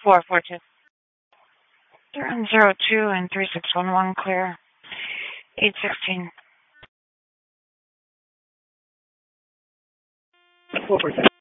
442. They're on 02 and 3611 clear. 816. 442.